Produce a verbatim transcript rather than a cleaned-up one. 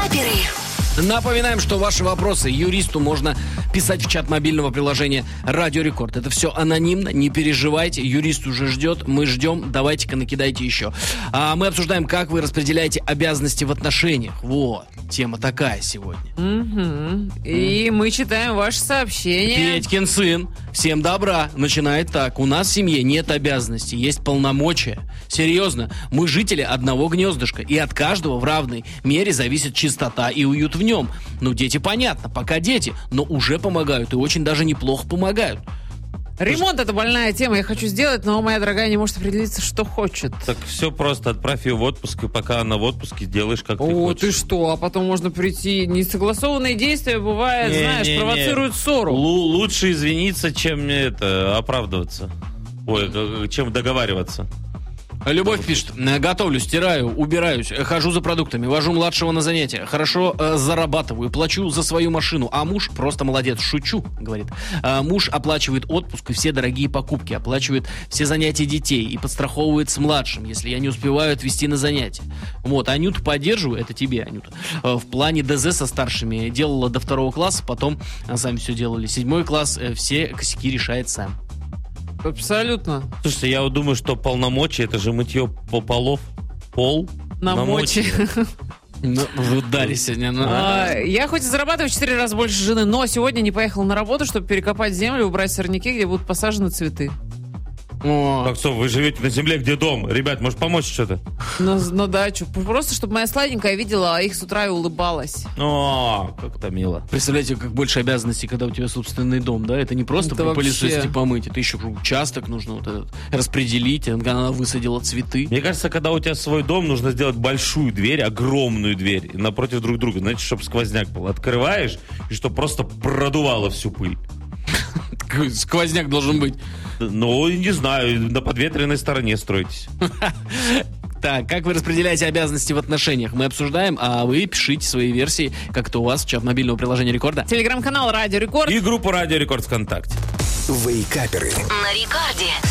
Вейкаперы. Напоминаем, что ваши вопросы юристу можно писать в чат мобильного приложения «Радио Рекорд». Это все анонимно, не переживайте, юрист уже ждет, мы ждем, давайте-ка накидайте еще. А мы обсуждаем, как вы распределяете обязанности в отношениях. Вот, тема такая сегодня. Угу. И мы читаем ваши сообщения. Петькин сын, всем добра, начинает так. У нас в семье нет обязанностей, есть полномочия. Серьезно, мы жители одного гнездышка, и от каждого в равной мере зависит чистота и уют в нем. Ну, дети, понятно, пока дети, но уже помогают, и очень даже неплохо помогают. Ремонт — это больная тема, я хочу сделать, но моя дорогая не может определиться, что хочет. Так все просто, отправь ее в отпуск, и пока она в отпуске, делаешь, как ты О, хочешь. ты что, а потом можно прийти. Несогласованные действия, бывает, Не, знаешь, не, не. провоцируют ссору. Лу- лучше извиниться, чем это, оправдываться. Ой, э, чем договариваться. Любовь пишет: готовлю, стираю, убираюсь, хожу за продуктами, вожу младшего на занятия, хорошо э, зарабатываю, плачу за свою машину, а муж просто молодец, шучу, говорит. А муж оплачивает отпуск и все дорогие покупки, оплачивает все занятия детей и подстраховывает с младшим, если я не успеваю отвезти на занятия. Вот, Анюту поддерживаю, это тебе, Анюта, э, в плане ДЗ со старшими делала до второго класса, потом э, сами все делали. Седьмой класс э, все косяки решает сам. Абсолютно. Слушайте, я вот думаю, что полномочия — это же мытье по полов. Пол На моче. Ну, вы ударили сегодня. Ну. А, Я хоть и зарабатываю в четыре раза больше жены, но сегодня не поехал на работу, чтобы перекопать землю, убрать сорняки, где будут посажены цветы. О. Так что, вы живете на земле, где дом? Ребят, может помочь что-то? На, на дачу. Просто, чтобы моя сладенькая видела их с утра и улыбалась. О, как это мило. Представляете, как больше обязанностей, когда у тебя собственный дом, да? Это не просто Это пылесосить вообще. и помыть, это еще участок нужно вот этот распределить, она высадила цветы. Мне кажется, когда у тебя свой дом, нужно сделать большую дверь, огромную дверь, напротив друг друга, знаете, чтобы сквозняк был. Открываешь, и чтобы просто продувало всю пыль. Сквозняк должен быть. Ну, не знаю, на подветренной стороне стройтесь. Так, как вы распределяете обязанности в отношениях? Мы обсуждаем, а вы пишите свои версии, как это у вас в чат мобильного приложения Рекорда. Телеграм-канал «Радио Рекорд». И группу «Радио Рекорд» ВКонтакте. Вейкаперы. На Рекорде.